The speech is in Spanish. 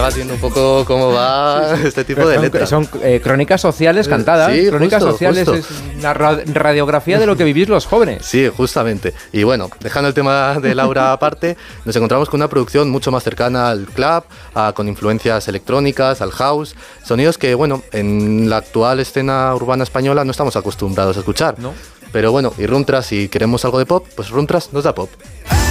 estabas viendo un poco cómo va este tipo de letras. Son crónicas sociales cantadas. Sí, crónicas justo, sociales justo. es una radiografía de lo que vivís los jóvenes. Sí, justamente. Y bueno, dejando el tema de Laura aparte, nos encontramos con una producción mucho más cercana al club, con influencias electrónicas, al house, sonidos que, bueno, en la actual escena urbana española no estamos acostumbrados a escuchar. ¿No? Pero bueno, y Runtras, si queremos algo de pop, pues Runtras nos da pop.